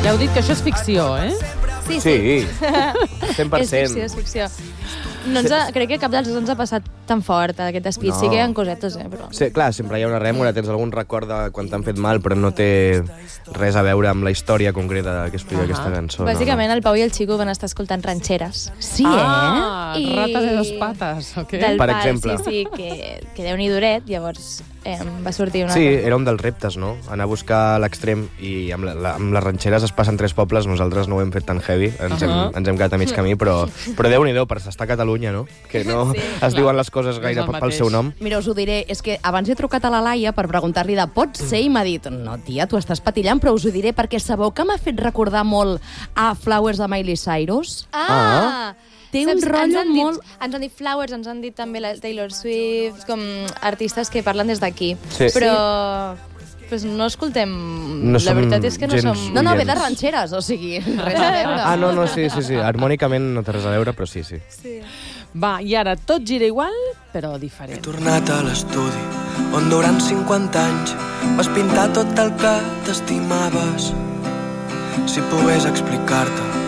Ja heu dit que això és ficció, eh? Sí. 100%. És ficció. Crec que cap dels dos ens ha passat tan fort aquest speech. No. Sí que hi ha cosetes, però... Sí, clar, sempre hi ha una rèmora, tens algun record de quan t'han fet mal, però no té res a veure amb la història concreta que explica aquesta cançó. Bàsicament, el Pau i el Xico van estar escoltant ranxeres. Sí, rata de dos pates, ok? Per exemple. Sí, que Déu-n'hi duret, llavors va sortir una... Sí, era un dels reptes, no? Anar a buscar l'extrem i amb les ranxeres es passen 3 pobles, nosaltres no ho hem fet tan heavy, ens hem quedat a mig camí, però Déu-n'hi-do, per estar a Catalunya, no? Que no es diuen les coses gaire pel seu nom. Mira, us ho diré, és que abans he trucat a la Laia per preguntar-li de pot ser i m'ha dit, no, tia, tu estàs patillant, però us ho diré perquè sabeu que m'ha fet recordar molt a Flowers de Miley Cyrus? Té un rotllo molt... Ens han dit Flowers, ens han dit també la Taylor Swift, com artistes que parlen des d'aquí. Sí. Però pues no escoltem... La veritat és que no som... No, ve de ranxeres, o sigui, res a veure. No, sí. Harmònicament no té res a veure, però sí. Va, i ara tot gira igual, però diferent. He tornat a l'estudi, on durant 50 anys vas pintar tot el que t'estimaves. Si pogués explicar-te